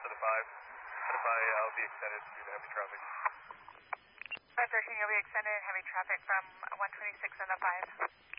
for the 5. For the 5, I'll be extended due to heavy traffic. 513, you'll be extended heavy traffic from 126 and the 5.